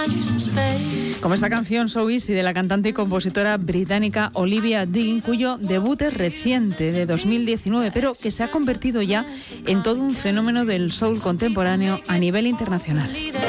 Como esta canción So Easy de la cantante y compositora británica Olivia Dean, cuyo debut es reciente, de 2019, pero que se ha convertido ya en todo un fenómeno del soul contemporáneo a nivel internacional.